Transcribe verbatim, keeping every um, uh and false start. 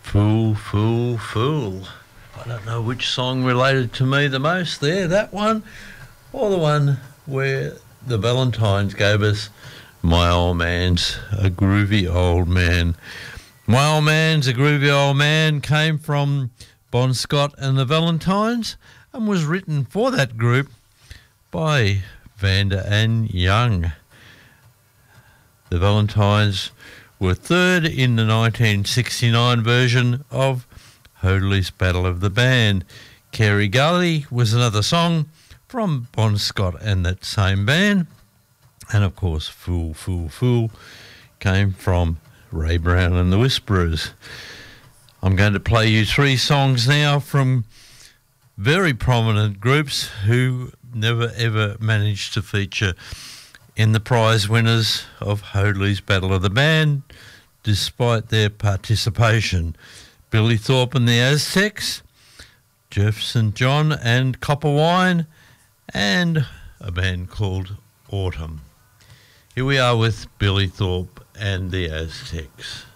Fool, fool, fool. I don't know which song related to me the most there, that one, or the one where the Valentines gave us My Old Man's a Groovy Old Man. My Old Man's a Groovy Old Man came from Bon Scott and the Valentines and was written for that group by Vanda and Young. The Valentines were third in the nineteen sixty-nine version of Hoadley's Battle of the Band. Carey Gully was another song from Bon Scott and that same band. And, of course, Fool, Fool, Fool came from Ray Brown and the Whisperers. I'm going to play you three songs now from very prominent groups who never ever managed to feature in the prize winners of Hoadley's Battle of the Band, despite their participation. Billy Thorpe and the Aztecs, Jeff Saint John and Copper Wine, and a band called Autumn. Here we are with Billy Thorpe and the Aztecs.